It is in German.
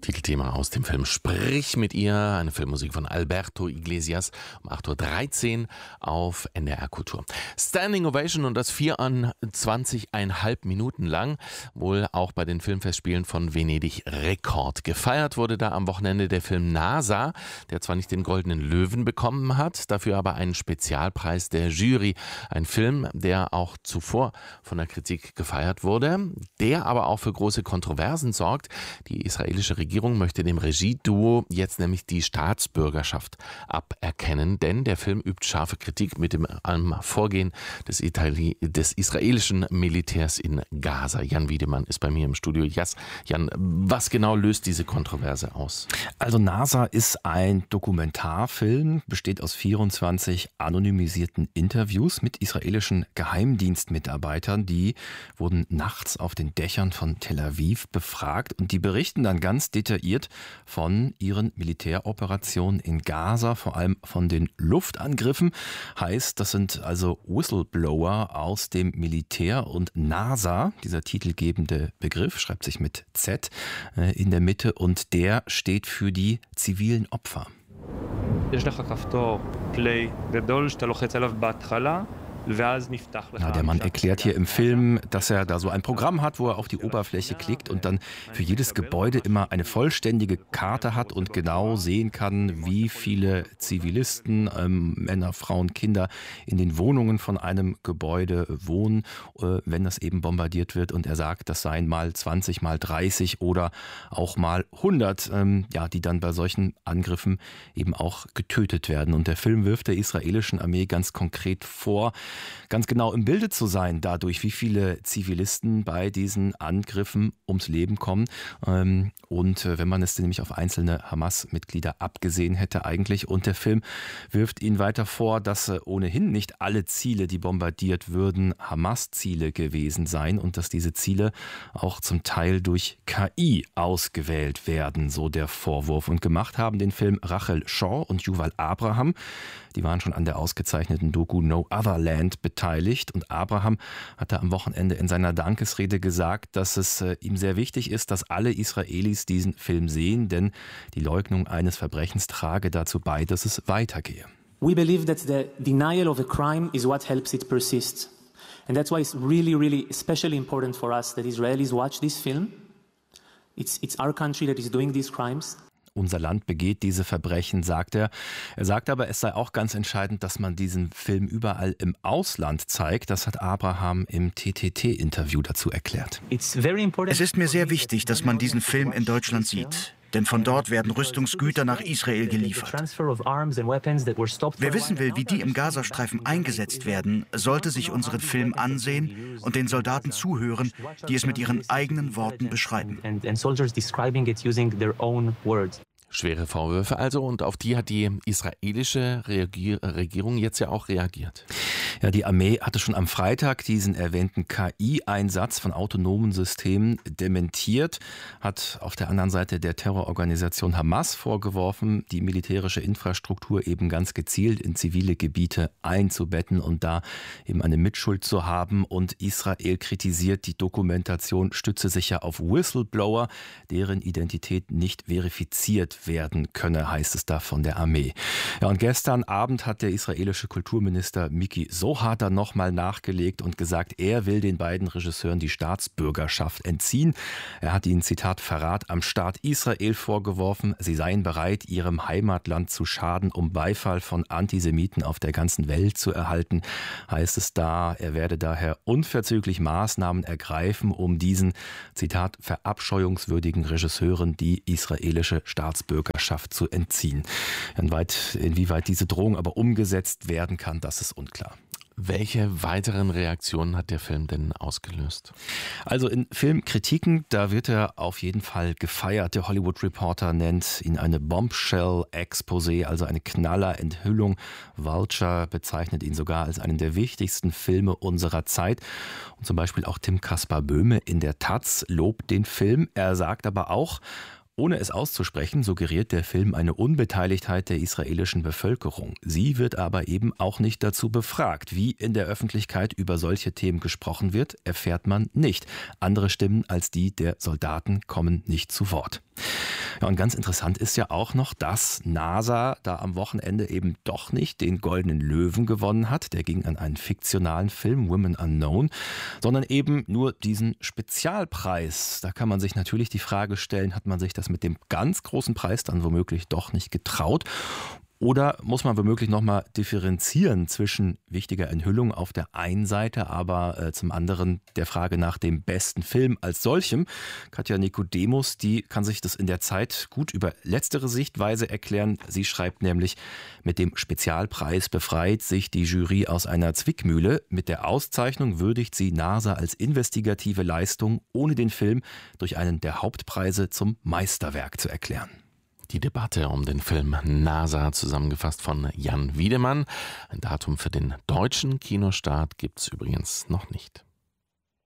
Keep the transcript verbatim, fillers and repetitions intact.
Titelthema aus dem Film Sprich mit ihr, eine Filmmusik von Alberto Iglesias um acht Uhr dreizehn auf N D R Kultur. Standing Ovation und das vierundzwanzig Komma fünf Minuten lang, wohl auch bei den Filmfestspielen von Venedig Rekord. Gefeiert wurde da am Wochenende der Film NASA, der zwar nicht den Goldenen Löwen bekommen hat, dafür aber einen Spezialpreis der Jury. Ein Film, der auch zuvor von der Kritik gefeiert wurde, der aber auch für große Kontroversen sorgt. Die israelische Regierung Die Regierung möchte dem Regieduo jetzt nämlich die Staatsbürgerschaft aberkennen, denn der Film übt scharfe Kritik mit dem ähm, Vorgehen des, Itali- des israelischen Militärs in Gaza. Jan Wiedemann ist bei mir im Studio. Yes, Jan, was genau löst diese Kontroverse aus? Also NASA ist ein Dokumentarfilm, besteht aus vierundzwanzig anonymisierten Interviews mit israelischen Geheimdienstmitarbeitern. Die wurden nachts auf den Dächern von Tel Aviv befragt und die berichten dann ganz detailliert von ihren Militäroperationen in Gaza, vor allem von den Luftangriffen. Heißt, das sind also Whistleblower aus dem Militär und NASA, dieser titelgebende Begriff, schreibt sich mit Z äh, in der Mitte und der steht für die zivilen Opfer. יש לך כפתור play גדול שאתה לוחץ עליו בהתחלה. Ja, der Mann erklärt hier im Film, dass er da so ein Programm hat, wo er auf die Oberfläche klickt und dann für jedes Gebäude immer eine vollständige Karte hat und genau sehen kann, wie viele Zivilisten, ähm, Männer, Frauen, Kinder in den Wohnungen von einem Gebäude wohnen, äh, wenn das eben bombardiert wird. Und er sagt, das seien mal zwanzig, mal dreißig oder auch mal hundert, ähm, ja, die dann bei solchen Angriffen eben auch getötet werden. Und der Film wirft der israelischen Armee ganz konkret vor, ganz genau im Bilde zu sein, dadurch, wie viele Zivilisten bei diesen Angriffen ums Leben kommen. Und wenn man es nämlich auf einzelne Hamas-Mitglieder abgesehen hätte eigentlich. Und der Film wirft ihnen weiter vor, dass ohnehin nicht alle Ziele, die bombardiert würden, Hamas-Ziele gewesen seien und dass diese Ziele auch zum Teil durch K I ausgewählt werden, so der Vorwurf. Und gemacht haben den Film Rachel Shaw und Yuval Abraham. Die waren schon an der ausgezeichneten Doku No Other Land beteiligt. Und Abraham hatte am Wochenende in seiner Dankesrede gesagt, dass es äh, ihm sehr wichtig ist, dass alle Israelis diesen Film sehen, denn die Leugnung eines Verbrechens trage dazu bei, dass es weitergehe. We believe that the denial of a crime is what helps it persist. And that's why it's really, really especially important for us that Israelis watch this film. It's, it's our country that is doing these crimes. Unser Land begeht diese Verbrechen, sagt er. Er sagt aber, es sei auch ganz entscheidend, dass man diesen Film überall im Ausland zeigt. Das hat Abraham im T T T-Interview dazu erklärt. Es ist mir sehr wichtig, dass man diesen Film in Deutschland sieht. Denn von dort werden Rüstungsgüter nach Israel geliefert. Wer wissen will, wie die im Gazastreifen eingesetzt werden, sollte sich unseren Film ansehen und den Soldaten zuhören, die es mit ihren eigenen Worten beschreiben. Schwere Vorwürfe also, und auf die hat die israelische Reagier- Regierung jetzt ja auch reagiert. Ja, die Armee hatte schon am Freitag diesen erwähnten K I-Einsatz von autonomen Systemen dementiert, hat auf der anderen Seite der Terrororganisation Hamas vorgeworfen, die militärische Infrastruktur eben ganz gezielt in zivile Gebiete einzubetten und da eben eine Mitschuld zu haben. Und Israel kritisiert, die Dokumentation stütze sich ja auf Whistleblower, deren Identität nicht verifiziert werden könne, heißt es da von der Armee. Ja, und gestern Abend hat der israelische Kulturminister Miki Zohar dann nochmal nachgelegt und gesagt, er will den beiden Regisseuren die Staatsbürgerschaft entziehen. Er hat ihnen, Zitat, Verrat am Staat Israel vorgeworfen. Sie seien bereit, ihrem Heimatland zu schaden, um Beifall von Antisemiten auf der ganzen Welt zu erhalten, heißt es da. Er werde daher unverzüglich Maßnahmen ergreifen, um diesen, Zitat, verabscheuungswürdigen Regisseuren die israelische Staatsbürgerschaft Bürgerschaft zu entziehen. Inwieweit, inwieweit diese Drohung aber umgesetzt werden kann, das ist unklar. Welche weiteren Reaktionen hat der Film denn ausgelöst? Also in Filmkritiken, da wird er auf jeden Fall gefeiert. Der Hollywood Reporter nennt ihn eine Bombshell-Exposé, also eine Knallerenthüllung. Vulture bezeichnet ihn sogar als einen der wichtigsten Filme unserer Zeit. Und zum Beispiel auch Tim Kaspar Böhme in der Taz lobt den Film. Er sagt aber auch, ohne es auszusprechen, suggeriert der Film eine Unbeteiligtheit der israelischen Bevölkerung. Sie wird aber eben auch nicht dazu befragt. Wie in der Öffentlichkeit über solche Themen gesprochen wird, erfährt man nicht. Andere Stimmen als die der Soldaten kommen nicht zu Wort. Ja, und ganz interessant ist ja auch noch, dass NASA da am Wochenende eben doch nicht den Goldenen Löwen gewonnen hat. Der ging an einen fiktionalen Film, Women Unknown, sondern eben nur diesen Spezialpreis. Da kann man sich natürlich die Frage stellen, hat man sich das mit dem ganz großen Preis dann womöglich doch nicht getraut? Oder muss man womöglich nochmal differenzieren zwischen wichtiger Enthüllung auf der einen Seite, aber äh, zum anderen der Frage nach dem besten Film als solchem? Katja Nikodemus, die kann sich das in der Zeit gut über letztere Sichtweise erklären. Sie schreibt nämlich, mit dem Spezialpreis befreit sich die Jury aus einer Zwickmühle. Mit der Auszeichnung würdigt sie NASA als investigative Leistung, ohne den Film durch einen der Hauptpreise zum Meisterwerk zu erklären. Die Debatte um den Film NASA, zusammengefasst von Jan Wiedemann. Ein Datum für den deutschen Kinostart gibt es übrigens noch nicht.